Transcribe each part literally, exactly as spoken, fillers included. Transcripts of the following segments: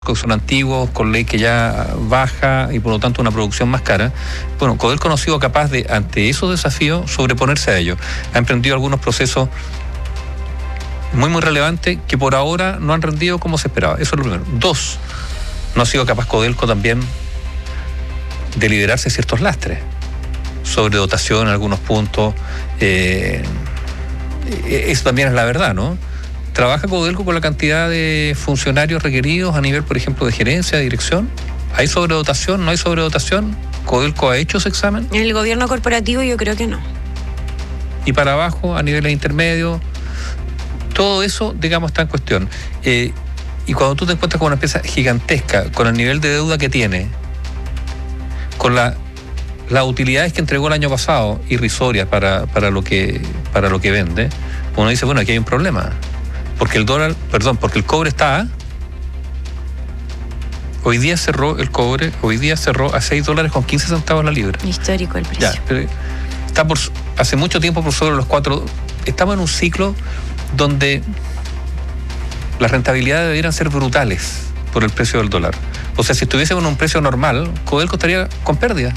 que son antiguos, con ley que ya baja y por lo tanto una producción más cara. Bueno, Codelco no ha sido capaz de, ante esos desafíos, sobreponerse a ellos. Ha emprendido algunos procesos muy, muy relevantes que por ahora no han rendido como se esperaba. Eso es lo primero. Dos, no ha sido capaz Codelco también de liberarse de ciertos lastres. Sobredotación en algunos puntos. Eh, eso también es la verdad, ¿no? ¿Trabaja Codelco con la cantidad de funcionarios requeridos a nivel, por ejemplo, de gerencia, de dirección? ¿Hay sobredotación? ¿No hay sobredotación? ¿Codelco ha hecho ese examen? En el gobierno corporativo yo creo que no. Y para abajo, a niveles intermedios, todo eso, digamos, está en cuestión. Eh, y cuando tú te encuentras con una empresa gigantesca, con el nivel de deuda que tiene, con la, las utilidades que entregó el año pasado, irrisorias para, para, lo que, para lo que vende, uno dice, bueno, aquí hay un problema. Porque el dólar, perdón, porque el cobre está a, hoy día cerró el cobre, hoy día cerró a seis dólares con quince centavos la libra. Histórico el precio. Ya, pero está por, hace mucho tiempo por sobre los cuatro. Estamos en un ciclo donde las rentabilidades debieran ser brutales por el precio del dólar. O sea, si estuviésemos en un precio normal, Codelco estaría con pérdida.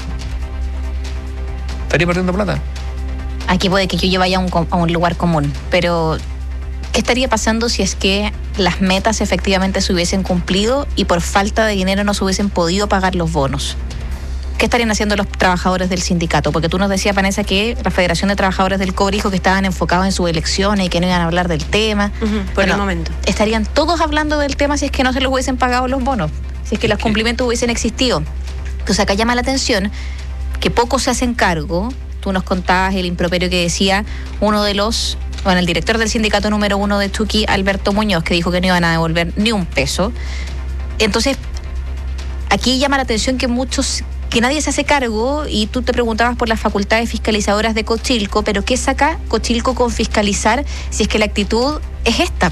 Estaría perdiendo plata. Aquí puede que yo vaya a un, a un lugar común, pero ¿qué estaría pasando si es que las metas efectivamente se hubiesen cumplido y por falta de dinero no se hubiesen podido pagar los bonos? ¿Qué estarían haciendo los trabajadores del sindicato? Porque tú nos decías, Vanessa, que la Federación de Trabajadores del Cobre dijo que estaban enfocados en sus elecciones y que no iban a hablar del tema. Uh-huh, por bueno, el momento. ¿Estarían todos hablando del tema si es que no se les hubiesen pagado los bonos? Si es que los cumplimientos hubiesen existido. Entonces acá llama la atención que pocos se hacen cargo. Tú nos contabas el improperio que decía uno de los... Bueno, el director del sindicato número uno de Tuqui, Alberto Muñoz, que dijo que no iban a devolver ni un peso. Entonces, aquí llama la atención que muchos, que nadie se hace cargo, y tú te preguntabas por las facultades fiscalizadoras de Cochilco, pero ¿qué saca Cochilco con fiscalizar si es que la actitud es esta?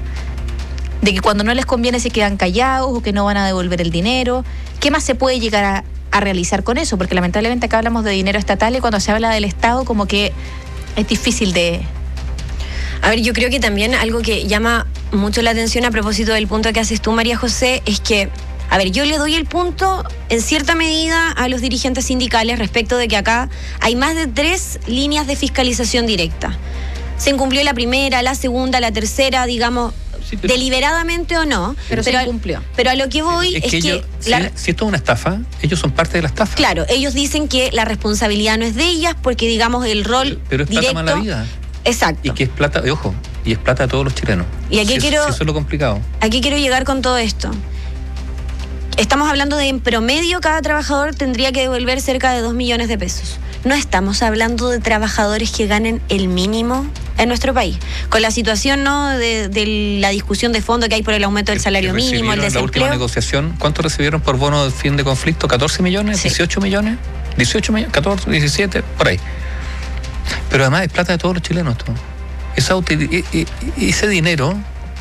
De que cuando no les conviene se quedan callados o que no van a devolver el dinero. ¿Qué más se puede llegar a, a realizar con eso? Porque lamentablemente acá hablamos de dinero estatal y cuando se habla del Estado como que es difícil de... A ver, yo creo que también algo que llama mucho la atención a propósito del punto que haces tú, María José, es que, a ver, yo le doy el punto en cierta medida a los dirigentes sindicales respecto de que acá hay más de tres líneas de fiscalización directa. Se incumplió la primera, la segunda, la tercera, digamos, sí, pero, deliberadamente o no. Pero, pero se incumplió. Pero a lo que voy es, es que... es ellos, que la, si, si esto es una estafa, ellos son parte de la estafa. Claro, ellos dicen que la responsabilidad no es de ellas porque, digamos, el rol pero, pero es directo... plata mala vida. Exacto. Y que es plata, y ojo, y es plata de todos los chilenos. Y aquí si quiero, eso, si eso es lo complicado. Aquí quiero llegar con todo esto. Estamos hablando de en promedio cada trabajador tendría que devolver cerca de dos millones de pesos. No estamos hablando de trabajadores que ganen el mínimo en nuestro país. Con la situación, ¿no?, de, de la discusión de fondo que hay por el aumento del salario mínimo, el desempleo. En la última negociación, ¿cuánto recibieron por bono de fin de conflicto? ¿catorce millones? Sí. ¿dieciocho millones? ¿dieciocho millones? ¿catorce? ¿diecisiete? Por ahí. Pero además es plata de todos los chilenos. Todo. Esa util- y, y, ese dinero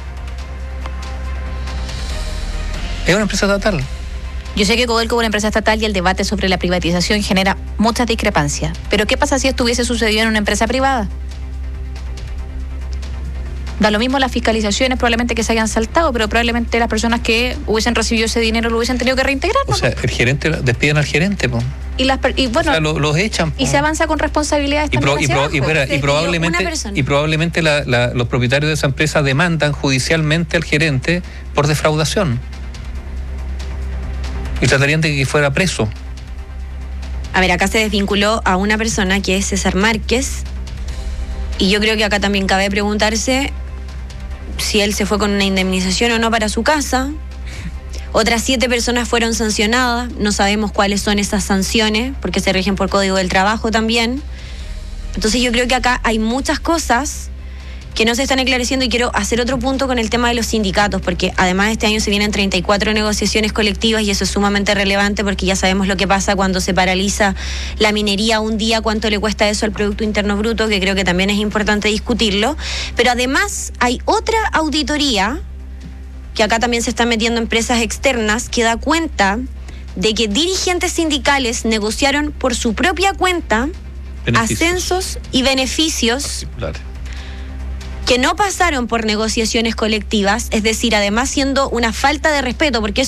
es una empresa estatal. Yo sé que Codelco es una empresa estatal y el debate sobre la privatización genera muchas discrepancias. Pero ¿qué pasa si esto hubiese sucedido en una empresa privada? Da lo mismo las fiscalizaciones, probablemente que se hayan saltado, pero probablemente las personas que hubiesen recibido ese dinero lo hubiesen tenido que reintegrar, ¿no? O sea, el gerente, despiden al gerente, po. Y, las, y bueno, o sea, lo, los echan, po. Y se avanza con responsabilidades y, pro, y, pro, y, fuera, y probablemente, y probablemente la, la, los propietarios de esa empresa demandan judicialmente al gerente por defraudación. Y tratarían de que fuera preso. A ver, acá se desvinculó a una persona que es César Márquez, y yo creo que acá también cabe preguntarse si él se fue con una indemnización o no para su casa. Otras siete personas fueron sancionadas, no sabemos cuáles son esas sanciones, porque se rigen por Código del Trabajo también. Entonces yo creo que acá hay muchas cosas que no se están esclareciendo, y quiero hacer otro punto con el tema de los sindicatos, porque además este año se vienen treinta y cuatro negociaciones colectivas y eso es sumamente relevante porque ya sabemos lo que pasa cuando se paraliza la minería un día, cuánto le cuesta eso al Producto Interno Bruto, que creo que también es importante discutirlo. Pero además hay otra auditoría, que acá también se están metiendo empresas externas, que da cuenta de que dirigentes sindicales negociaron por su propia cuenta beneficios. Ascensos y beneficios que no pasaron por negociaciones colectivas, es decir, además siendo una falta de respeto, porque